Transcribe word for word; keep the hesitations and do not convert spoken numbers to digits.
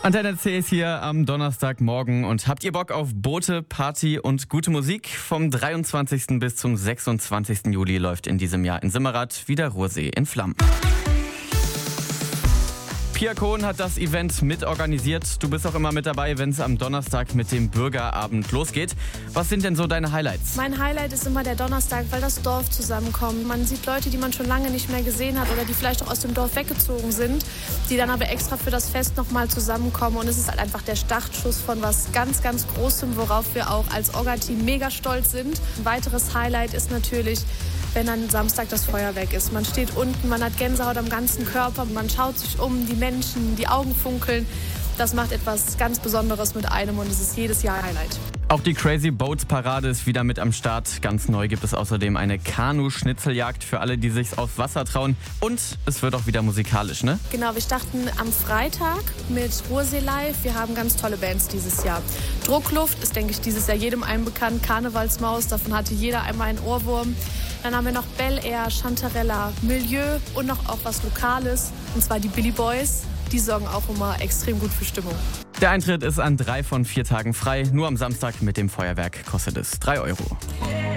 Antenne C ist hier am Donnerstagmorgen und habt ihr Bock auf Boote, Party und gute Musik? Vom dreiundzwanzigsten bis zum sechsundzwanzigsten Juli läuft in diesem Jahr in Simmerath wieder Ruhrsee in Flammen. Pia Kohn hat das Event mitorganisiert. Du bist auch immer mit dabei, wenn es am Donnerstag mit dem Bürgerabend losgeht. Was sind denn so deine Highlights? Mein Highlight ist immer der Donnerstag, weil das Dorf zusammenkommt. Man sieht Leute, die man schon lange nicht mehr gesehen hat oder die vielleicht auch aus dem Dorf weggezogen sind, die dann aber extra für das Fest nochmal zusammenkommen. Und es ist halt einfach der Startschuss von was ganz, ganz Großem, worauf wir auch als Orga-Team mega stolz sind. Ein weiteres Highlight ist natürlich, wenn dann Samstag das Feuerwerk ist. Man steht unten, man hat Gänsehaut am ganzen Körper, man schaut sich um, die Menschen, die Augen funkeln. Das macht etwas ganz Besonderes mit einem und es ist jedes Jahr ein Highlight. Auch die Crazy Boats Parade ist wieder mit am Start. Ganz neu gibt es außerdem eine Kanu-Schnitzeljagd für alle, die sich aufs Wasser trauen. Und es wird auch wieder musikalisch, ne? Genau, wir starten am Freitag mit Ruhrsee Live. Wir haben ganz tolle Bands dieses Jahr. Druckluft ist, denke ich, dieses Jahr jedem einen bekannt. Karnevalsmaus, davon hatte jeder einmal einen Ohrwurm. Dann haben wir noch Bel Air, Chantarella, Milieu und noch auch was Lokales. Und zwar die Billy Boys. Die sorgen auch immer extrem gut für Stimmung. Der Eintritt ist an drei von vier Tagen frei. Nur am Samstag mit dem Feuerwerk kostet es drei Euro.